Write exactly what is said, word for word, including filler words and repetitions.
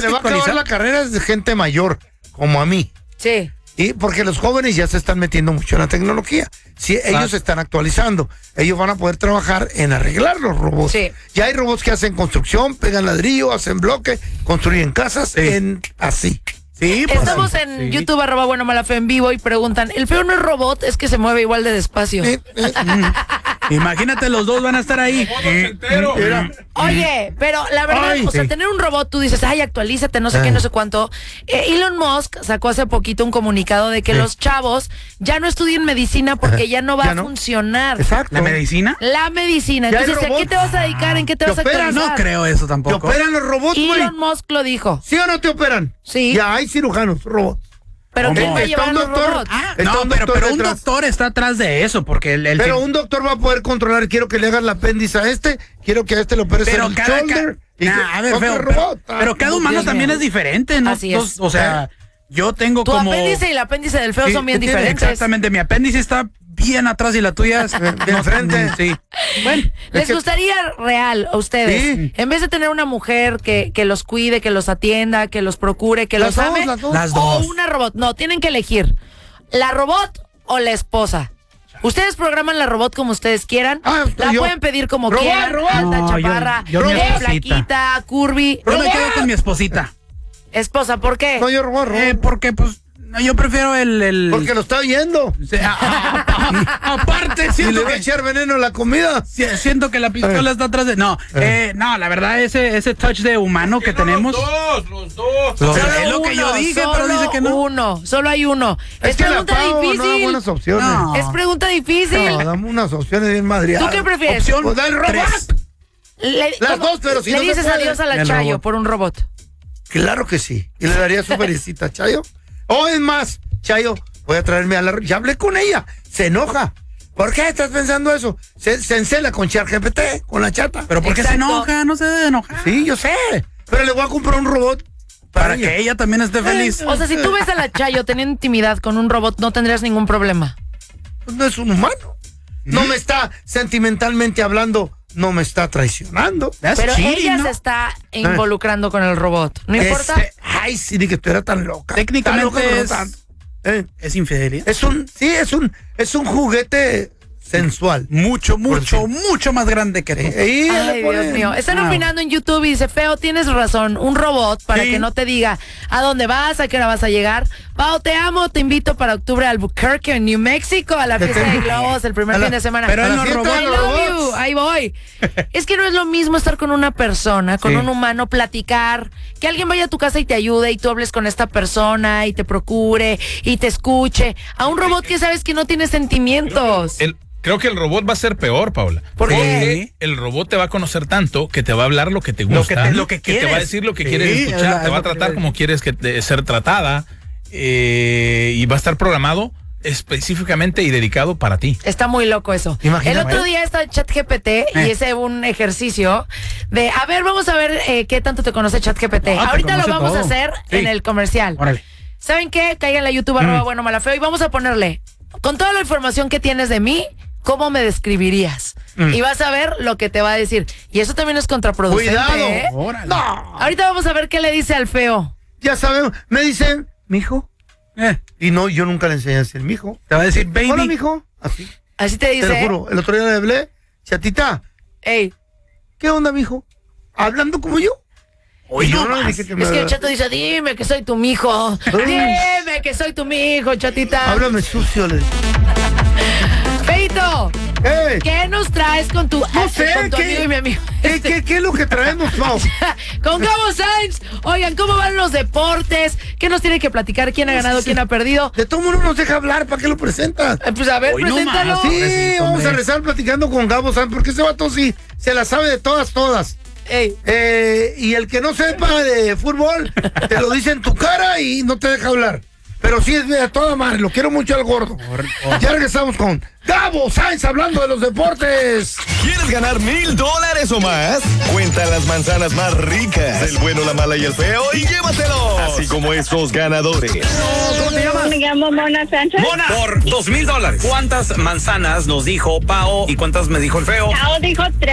le va a acabar la carrera es de gente mayor, como a mí. Sí. Y porque los jóvenes ya se están metiendo mucho en la tecnología. Si ellos Ah. se están actualizando, ellos van a poder trabajar en arreglar los robots. Sí. Ya hay robots que hacen construcción, pegan ladrillo, hacen bloque, construyen casas Sí. en así. Sí, pues, Estamos sí. en YouTube, arroba bueno mala fe en vivo y preguntan, ¿el feo no es robot? Es que se mueve igual de despacio. Eh, eh, Imagínate, los dos van a estar ahí. mira. Oye, pero la verdad, Ay, o sea, sí. tener un robot, tú dices, ay, actualízate, no sé qué, Ay. no sé cuánto. Eh, Elon Musk sacó hace poquito un comunicado de que Sí. los chavos ya no estudien medicina porque ya no va Ya a no. funcionar Exacto. ¿La medicina? la medicina. Ya hay Entonces, ¿a qué robots. te vas a dedicar? ¿En qué te Te vas a operan, actualizar? No creo eso ¿Te tampoco. operan los robots, güey? Elon Musk lo dijo. ¿Sí o no te operan? Sí. Ya hay cirujanos, robots. Pero ¿Cómo? ¿quién va a Está llevar a un los doctor. robots? Ah, Está no, un pero, doctor pero un detrás. doctor está atrás de eso, porque el... el Pero un doctor va a poder controlar, quiero que le hagas el apéndice a este, quiero que a este le operes Pero el cada, shoulder. ca- y Nah, que- a ver, otro feo, robot. pero, pero cada Ah, humano Dios también mío. es diferente, ¿no? Así es. Dos- o sea, yo tengo Tu como... apéndice y el apéndice del feo Sí, son bien ¿qué tiene? diferentes. Exactamente, mi apéndice está bien atrás y la tuya es Bien no, frente. Sí. Bueno, ¿Les Es que- gustaría real a ustedes, Sí. en vez de tener una mujer que, que los cuide, que los atienda, que los procure, que Las los dos, ame, las dos. Las o dos. una robot? No, tienen que elegir la robot o la esposa. Ustedes programan la robot como ustedes quieran. Ah, la yo. pueden pedir como Robot, quieran. robot. Alta, No, yo- chaparra, yo mi eh, esposita. flaquita, curvy. yo me ¡Robot! quedo con mi esposita. Esposa, ¿por qué? No, yo robot, robot. Eh, porque, pues, no, yo prefiero el... el... Porque lo está oyendo. Sí, a- a- a- aparte, Y le siento va a que, echar veneno a la comida. si- siento que la pistola está atrás de... No, eh, no, la verdad, ese, ese touch de humano que tenemos... Los dos, los dos. Lo- Solo es lo que yo uno, dije, solo pero dice que no. uno, solo hay uno. Es, Es que la pregunta Pau no da difícil. buenas opciones. No. Es pregunta difícil. No, dame unas opciones bien madriadas. ¿Tú qué prefieres? Opción Pues da el robot. tres. Le, Las ¿cómo? dos, pero si le no se dices puede. adiós a la El Chayo robot. por un robot. Claro que sí. Y le daría su felicita a Chayo. O es más, Chayo, voy a traerme a la... Ya hablé con ella. Se enoja. ¿Por qué estás pensando eso? Se, se encela con ChatGPT, con la chata. Pero ¿por qué se Exacto. enoja? No se debe enojar. Sí, yo sé. Pero le voy a comprar un robot para, Para que ella también esté feliz. O sea, si tú ves a la Chayo teniendo intimidad con un robot, no tendrías ningún problema. Pues no es un humano. No me está sentimentalmente hablando, no me está traicionando. That's Pero cheating, ella ¿no? se está involucrando con el robot. ¿No importa? Este, ay, sí, ni que tú eras tan loca. Técnicamente Tan loca, pero no es- tanto. Eh, ¿Es infidelidad? es un, sí, es un, es un juguete sensual. Mucho, mucho, Por mucho más grande que tú. Eh, y Ay, le ponen- Dios mío. Están Ah. opinando en YouTube y dice, Feo, tienes razón. Un robot para Sí. que no te diga a dónde vas, a qué hora vas a llegar. Pau, te amo. Te invito para octubre a Albuquerque, en New Mexico, a la fiesta de globos el primer A la- fin de semana. pero a él la no fiesta robó. de I los love robots. you. Ahí voy. Es que no es lo mismo estar con una persona, con Sí. un humano, platicar, que alguien vaya a tu casa y te ayude y tú hables con esta persona y te procure y te escuche. A un robot que sabes que no tiene sentimientos. El, creo que el robot va a ser peor, Paula. ¿Por qué? Porque el robot te va a conocer tanto que te va a hablar lo que te gusta. Lo que te- lo que te va a quieres. decir lo que Sí, quieres es escuchar. la- te es va a lo que tratar te- como quieres que te- ser tratada. eh, y va a estar programado específicamente y dedicado para ti. Está muy loco eso. Imagínate. El otro día está ChatGPT y Eh. es un ejercicio de, a ver, vamos a ver eh, qué tanto te conoce ChatGPT. No, te Ahorita lo conoce vamos a todo. hacer Sí. en el comercial. Órale. ¿Saben qué? Caigan a YouTube, arroba bueno malafeo y vamos a ponerle, con toda la información que tienes de mí, ¿cómo me describirías? Y vas a ver lo que te va a decir. Y eso también es contraproducente. Cuidado. ¿eh? Órale. No, Ahorita vamos a ver qué le dice al feo. ya sabemos. Me dicen, mijo. Eh, Y no, yo nunca le enseñé a decir mijo. te va a decir, baby. Hola, mijo. Así. Así te Te dice. lo juro. El otro día le hablé. Chatita, Ey, ¿qué onda, mijo? Hablando como yo. Hoy Y yo no no le más. dije que me es que el hablara. chato dice, dime que soy tu mijo. Dime que soy tu mijo, chatita. Háblame sucio, le dije. Feito, ¡Eh! ¿qué nos traes con tu, No sé, con tu ¿qué? amigo y mi amigo? ¿Qué, qué, qué es lo que traemos, Pau? Con Gabo Sainz. Oigan, ¿cómo van los deportes? ¿Qué nos tiene que platicar? ¿Quién ha ganado? ¿Quién ha perdido? De todo mundo nos deja hablar, ¿para qué lo presentas? Eh, Pues a ver, Hoy no preséntalo. más, Sí, Pobrecito, vamos hombre. a rezar platicando con Gabo Sanz, porque ese vato sí se la sabe de todas, todas. Ey, Eh, y el que no sepa de fútbol, te lo dice en tu cara y no te deja hablar. Pero sí es de toda madre, lo quiero mucho al gordo. Ya regresamos con Gabo Sainz hablando de los deportes. ¿Quieres ganar mil dólares o más? Cuenta las manzanas más ricas, el bueno, la mala y el feo, y llévatelo. Así como estos ganadores. ¿Cómo te llamas? Me llamo Mona Sánchez. Mona, por dos mil dólares. ¿Cuántas manzanas nos dijo Pao y cuántas me dijo el feo? Chao dijo tres.